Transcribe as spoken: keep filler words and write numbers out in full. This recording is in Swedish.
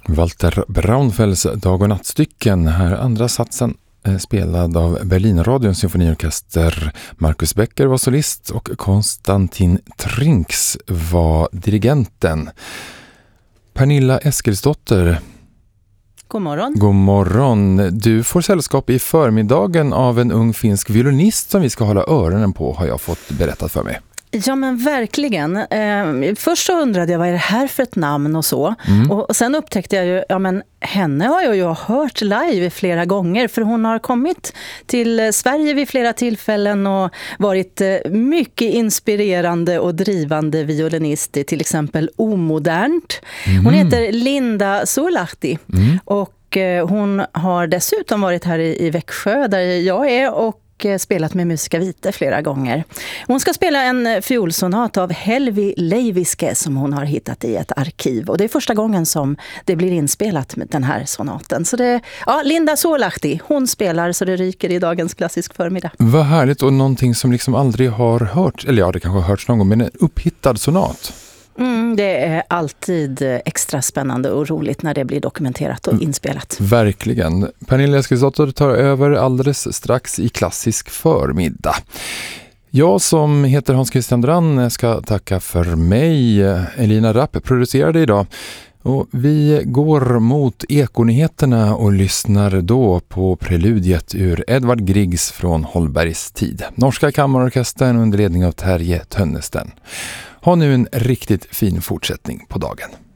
Walter Braunfelds Dag- och nattstycken, här andra satsen spelad av Berlinradions symfoniorkester. Marcus Becker var solist och Konstantin Trinks var dirigenten. Pernilla Eskilsdotter, god morgon. God morgon. Du får sällskap i förmiddagen av en ung finsk violinist som vi ska hålla öronen på, har jag fått berättat för mig. Ja, men verkligen. Eh, först så undrade jag, vad är det här för ett namn och så. Mm. Och, och sen upptäckte jag ju, ja men henne har jag ju hört live flera gånger. För hon har kommit till Sverige vid flera tillfällen och varit eh, mycket inspirerande och drivande violinist i till exempel Omodernt. Mm. Hon heter Linda Suolahti mm. och eh, hon har dessutom varit här i, i Växjö där jag är och spelat med Musica Vitae flera gånger. Hon ska spela en fiolsonat av Helvi Leiviske som hon har hittat i ett arkiv. Och det är första gången som det blir inspelat med den här sonaten. Så det, ja, Linda Suolahti, hon spelar så det ryker i dagens klassisk förmiddag. Vad härligt, och någonting som liksom aldrig har hört, eller ja, det kanske har hörts någon gång, men en upphittad sonat. Mm, det är alltid extra spännande och roligt när det blir dokumenterat och inspelat. Verkligen. Pernilla Eskilsdotter tar över alldeles strax i klassisk förmiddag. Jag som heter Hans Christian Drann ska tacka för mig. Elina Rapp producerade idag. Och vi går mot ekonyheterna och lyssnar då på preludiet ur Edvard Griggs från Holbergs tid. Norska kammarorkestern under ledning av Terje Tönnesten. Ha nu en riktigt fin fortsättning på dagen.